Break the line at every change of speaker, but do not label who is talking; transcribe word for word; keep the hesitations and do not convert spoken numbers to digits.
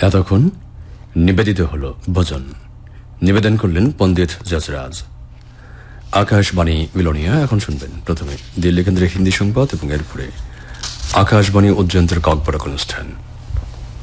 এতক্ষণ নিবেদিত হল ভজন। নিবেদন করলেন পণ্ডিত যশরাজ। আকাশবাণী বিলোনিয়া এখন শুনবেন প্রথমে দিল্লি কেন্দ্রের হিন্দি সংবাদ এবং এরপরে আকাশবাণী উজ্জয়ন্তের ককবরক অনুষ্ঠান।